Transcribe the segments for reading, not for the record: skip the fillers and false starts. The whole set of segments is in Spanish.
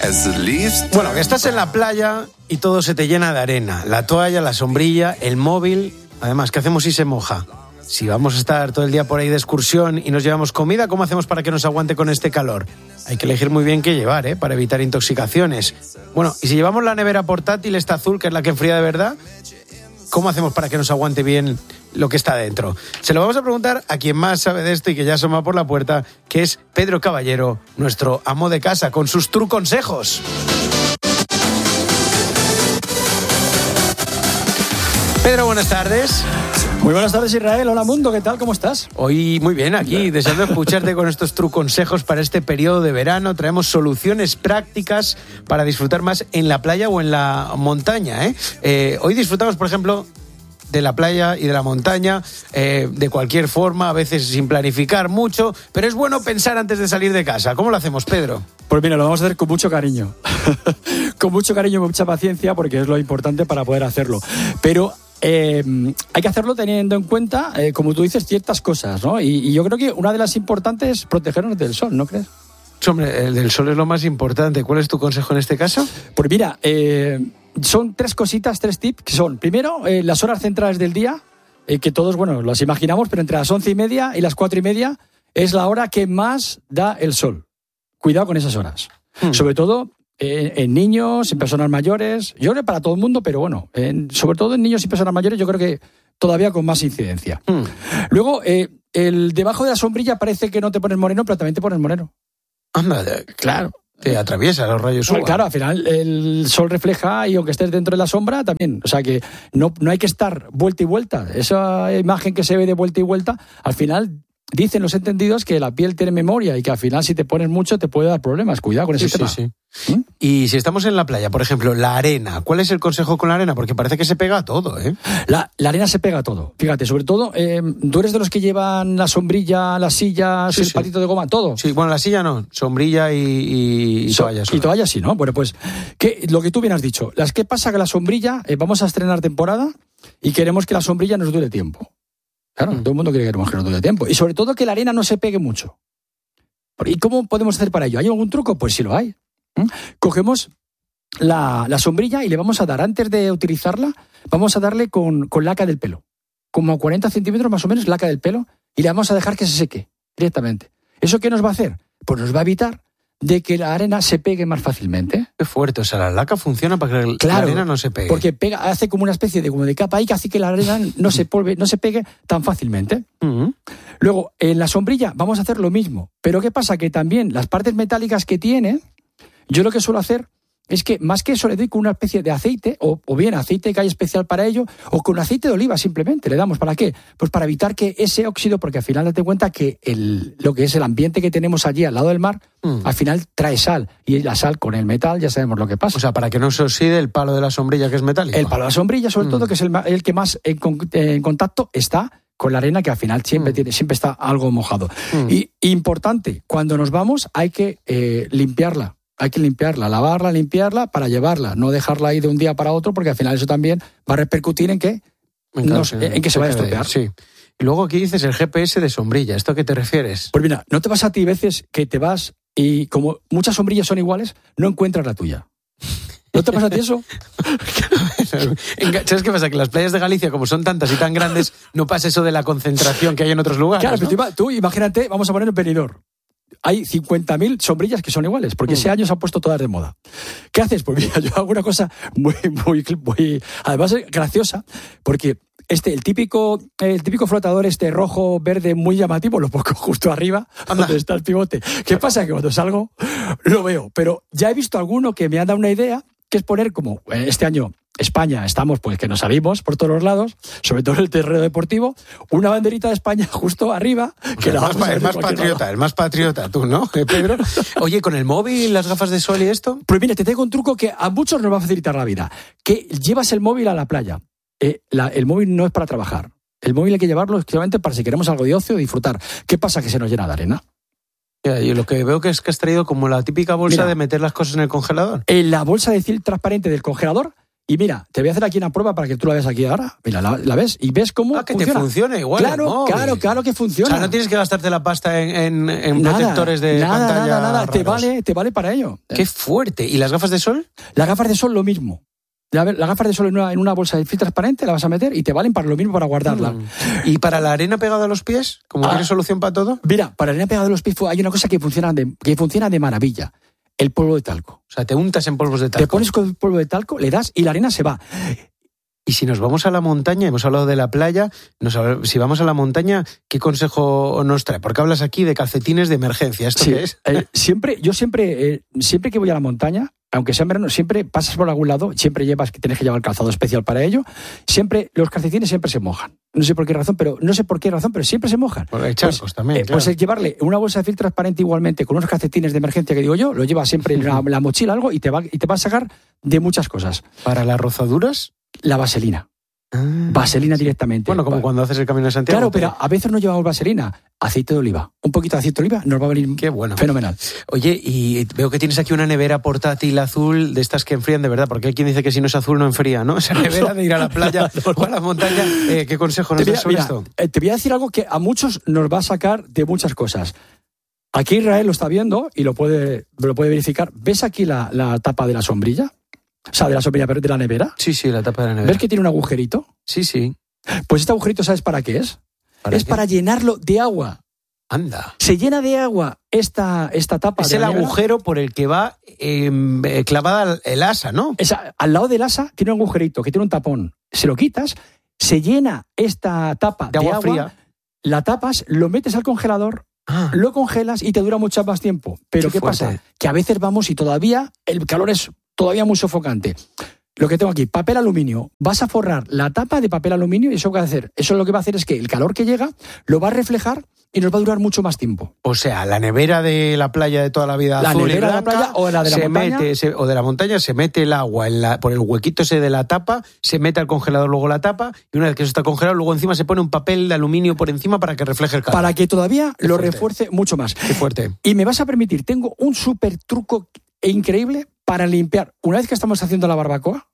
Bueno, que estás en la playa y todo se te llena de arena. La toalla, la sombrilla, el móvil. Además, ¿qué hacemos si se moja? Si vamos a estar todo el día por ahí de excursión y nos llevamos comida, ¿cómo hacemos para que nos aguante con este calor? Hay que elegir muy bien qué llevar, para evitar intoxicaciones. Bueno, y si llevamos la nevera portátil, esta azul, que es la que enfría de verdad, ¿cómo hacemos para que nos aguante bien lo que está dentro? Se lo vamos a preguntar a quien más sabe de esto y que ya asoma por la puerta, que es Pedro Caballero, nuestro amo de casa, con sus truconsejos. Pedro, buenas tardes. Muy buenas tardes, Israel. Hola, mundo. ¿Qué tal? ¿Cómo estás? Hoy muy bien, aquí deseando escucharte con estos truconsejos para este periodo de verano. Traemos soluciones prácticas para disfrutar más en la playa o en la montaña. Hoy disfrutamos, por ejemplo, de la playa y de la montaña de cualquier forma, a veces sin planificar mucho, pero es bueno pensar antes de salir de casa. ¿Cómo lo hacemos, Pedro? Pues mira, lo vamos a hacer con mucho cariño. Con mucho cariño y mucha paciencia, porque es lo importante para poder hacerlo. Pero hay que hacerlo teniendo en cuenta, como tú dices, ciertas cosas, ¿no? Y yo creo que una de las importantes es protegernos del sol, ¿no crees? Hombre, el del sol es lo más importante. ¿Cuál es tu consejo en este caso? Pues mira, son tres tips, que son, primero, las horas centrales del día, que todos, bueno, las imaginamos, pero entre las 11:30 y las 4:30 es la hora que más da el sol. Cuidado con esas horas. Sobre todo en niños, en personas mayores, yo creo que para todo el mundo, pero bueno, sobre todo en niños y personas mayores yo creo que todavía con más incidencia. Luego, debajo de la sombrilla parece que no te pones moreno, pero también te pones moreno. Anda, claro. Te atraviesa los rayos UVA. Claro, al final el sol refleja y aunque estés dentro de la sombra también. O sea que no hay que estar vuelta y vuelta. Esa imagen que se ve de vuelta y vuelta, al final dicen los entendidos que la piel tiene memoria y que al final si te pones mucho te puede dar problemas. Cuidado con ese tema. Sí. Y si estamos en la playa, por ejemplo, la arena, ¿cuál es el consejo con la arena? Porque parece que se pega a todo, ¿eh? La arena se pega a todo. Fíjate, sobre todo, ¿tú eres de los que llevan la sombrilla, las sillas, el patito de goma, todo? Sí, bueno, la silla no, sombrilla y toallas. Y toallas sí, ¿no? Bueno, pues lo que tú bien has dicho. ¿Qué pasa? Que la sombrilla, vamos a estrenar temporada y queremos que la sombrilla nos dure tiempo. Claro, todo el mundo quiere que nos dure tiempo. Y sobre todo que la arena no se pegue mucho. ¿Y cómo podemos hacer para ello? ¿Hay algún truco? Pues sí lo hay. Cogemos la sombrilla y le vamos a dar, antes de utilizarla, vamos a darle con laca del pelo. Como a 40 centímetros más o menos, laca del pelo, y le vamos a dejar que se seque directamente. ¿Eso qué nos va a hacer? Pues nos va a evitar de que la arena se pegue más fácilmente. Qué fuerte, o sea, la laca funciona para que la arena no se pegue. Porque hace como una especie de capa ahí que hace que la arena no se pegue tan fácilmente. Luego, en la sombrilla vamos a hacer lo mismo. Pero ¿qué pasa? Que también las partes metálicas que tiene, yo lo que suelo hacer es que más que eso le doy con una especie de aceite, o bien aceite que hay especial para ello, o con aceite de oliva simplemente. ¿Le damos para qué? Pues para evitar que ese óxido, porque al final date cuenta que lo que es el ambiente que tenemos allí al lado del mar, al final trae sal. Y la sal con el metal ya sabemos lo que pasa. O sea, para que no se oxide el palo de la sombrilla, que es metálico. El palo de la sombrilla, sobre todo, que es el que más en contacto está con la arena, que al final siempre está algo mojado. Y importante, cuando nos vamos hay que limpiarla. Hay que limpiarla, lavarla, limpiarla para llevarla, no dejarla ahí de un día para otro, porque al final eso también va a repercutir en que se vaya a estropear. Sí. Y luego aquí dices el GPS de sombrilla. ¿Esto a qué te refieres? Pues mira, ¿no te pasa a ti veces que te vas y como muchas sombrillas son iguales, no encuentras la tuya? ¿No te pasa a ti eso? ¿Sabes qué pasa? Que las playas de Galicia, como son tantas y tan grandes, no pasa eso de la concentración que hay en otros lugares. Claro, ¿no? pero tú imagínate, vamos a poner el Benidorm. Hay 50.000 sombrillas que son iguales, porque ese año se han puesto todas de moda. ¿Qué haces? Pues mira, yo hago una cosa muy, además graciosa, porque el típico flotador rojo, verde, muy llamativo, lo pongo justo arriba, donde está el pivote. ¿Qué pasa? Que cuando salgo, lo veo. Pero ya he visto alguno que me ha dado una idea, que es poner como este año España, estamos pues que nos salimos por todos los lados, sobre todo en el terreno deportivo, una banderita de España justo arriba. Que el más patriota, tú, ¿no, Pedro? Oye, ¿con el móvil, las gafas de sol y esto? Pues mira, te tengo un truco que a muchos nos va a facilitar la vida. Que llevas el móvil a la playa. El móvil no es para trabajar. El móvil hay que llevarlo exclusivamente para si queremos algo de ocio, disfrutar. ¿Qué pasa? Que se nos llena de arena. Y lo que veo que es que has traído como la típica bolsa de meter las cosas en el congelador. En la bolsa de film transparente del congelador, Y mira, te voy a hacer aquí una prueba para que tú la veas aquí ahora. Mira, la ves y ves cómo que funciona. te funciona igual. Claro que funciona. O sea, no tienes que gastarte la pasta en protectores de pantalla. Nada. Te vale para ello. Qué fuerte. ¿Y las gafas de sol? Las gafas de sol lo mismo. Las gafas de sol en una bolsa de film transparente la vas a meter y te valen para lo mismo, para guardarla. ¿Y para la arena pegada a los pies? ¿Cómo tienes solución para todo? Mira, para la arena pegada a los pies hay una cosa que funciona de maravilla. El polvo de talco. O sea, te untas en polvos de talco. Te pones con el polvo de talco, le das y la arena se va. Y si nos vamos a la montaña, hemos hablado de la playa, si vamos a la montaña, ¿qué consejo nos trae? Porque hablas aquí de calcetines de emergencia. ¿Esto qué es? Siempre que voy a la montaña, aunque sea en verano, siempre pasas por algún lado, siempre tienes que llevar calzado especial para ello, los calcetines siempre se mojan. No sé por qué razón, pero siempre se mojan. Porque hay charcos también, claro. Pues el llevarle una bolsa de film transparente igualmente con unos calcetines de emergencia que digo yo, lo llevas siempre en la mochila algo y te va a sacar de muchas cosas. ¿Para las rozaduras? La vaselina. Vaselina directamente. Bueno, como cuando haces el Camino de Santiago. Claro, pero a veces no llevamos vaselina. Aceite de oliva. Un poquito de aceite de oliva nos va a venir fenomenal. Oye, y veo que tienes aquí una nevera portátil azul de estas que enfrían de verdad, porque hay quien dice que si no es azul no enfría, ¿no? Esa nevera de ir a la playa o a la montaña. ¿Qué consejo nos das sobre esto? Te voy a decir algo que a muchos nos va a sacar de muchas cosas. Aquí Israel lo está viendo y lo puede verificar. ¿Ves aquí la tapa de la sombrilla? O sea, de la sombrilla, pero de la nevera. Sí, la tapa de la nevera. ¿Ves que tiene un agujerito? Sí. Pues este agujerito, ¿sabes para qué es? Para llenarlo de agua. Anda. Se llena de agua esta tapa. Es el agujero por el que va clavada el asa, ¿no? Al lado del asa tiene un agujerito que tiene un tapón. Se lo quitas, se llena esta tapa de agua fría, la tapas, lo metes al congelador, lo congelas y te dura mucho más tiempo. Pero ¿qué pasa? Que a veces vamos y todavía el calor es todavía muy sofocante. Lo que tengo aquí, papel aluminio. Vas a forrar la tapa de papel aluminio y eso lo que va a hacer es que el calor que llega lo va a reflejar y nos va a durar mucho más tiempo. O sea, la nevera de la playa de toda la vida azul y blanca, de la playa o la de la montaña. O de la montaña, se mete el agua por el huequito ese de la tapa, se mete al congelador luego la tapa y una vez que eso está congelado, luego encima se pone un papel de aluminio por encima para que refleje el calor. Para que todavía lo refuerce mucho más. Qué fuerte. Y me vas a permitir, tengo un súper truco increíble para limpiar. Una vez que estamos haciendo la barbacoa,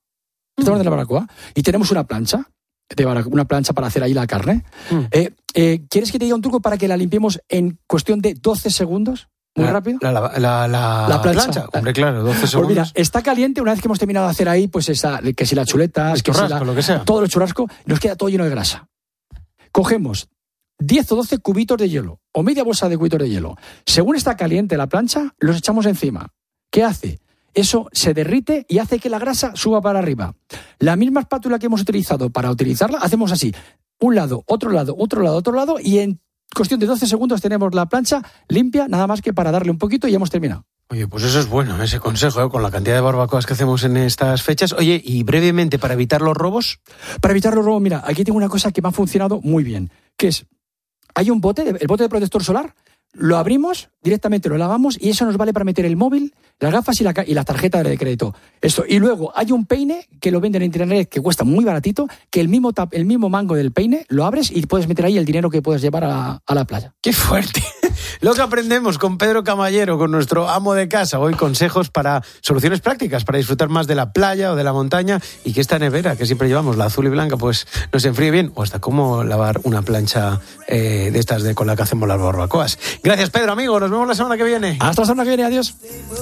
y tenemos una plancha para hacer ahí la carne. ¿Quieres que te diga un truco para que la limpiemos en cuestión de 12 segundos? Muy rápido. La plancha. Hombre, claro, 12 segundos. Pues mira, está caliente. Una vez que hemos terminado de hacer ahí, pues que si la chuleta, lo que sea. Todo el churrasco, nos queda todo lleno de grasa. Cogemos 10 o 12 cubitos de hielo o media bolsa de cubitos de hielo. Según está caliente la plancha, los echamos encima. ¿Qué hace? Eso se derrite y hace que la grasa suba para arriba. La misma espátula que hemos utilizado para utilizarla, hacemos así. Un lado, otro lado, y en cuestión de 12 segundos tenemos la plancha limpia, nada más que para darle un poquito y ya hemos terminado. Oye, pues eso es bueno, ese consejo, con la cantidad de barbacoas que hacemos en estas fechas. Oye, y brevemente, ¿para evitar los robos? Para evitar los robos, mira, aquí tengo una cosa que me ha funcionado muy bien, que es, hay un bote, el bote de protector solar, lo abrimos, directamente lo lavamos y eso nos vale para meter el móvil, las gafas y la tarjeta de crédito. Esto. Y luego hay un peine que lo venden en internet que cuesta muy baratito, que el mismo mango del peine lo abres y puedes meter ahí el dinero que puedes llevar a la playa. ¡Qué fuerte! Lo que aprendemos con Pedro Camallero, con nuestro amo de casa. Hoy consejos para soluciones prácticas, para disfrutar más de la playa o de la montaña y que esta nevera que siempre llevamos, la azul y blanca, pues nos enfríe bien. O hasta cómo lavar una plancha de estas con la que hacemos las barbacoas. Gracias, Pedro, amigo. Nos vemos la semana que viene. Hasta la semana que viene. Adiós.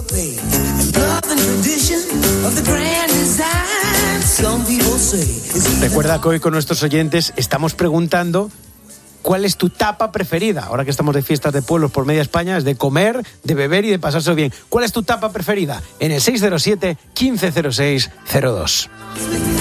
Recuerda que hoy con nuestros oyentes estamos preguntando ¿cuál es tu tapa preferida? Ahora que estamos de fiestas de pueblos por media España, es de comer, de beber y de pasarse bien. ¿Cuál es tu tapa preferida? En el 607 1506 02.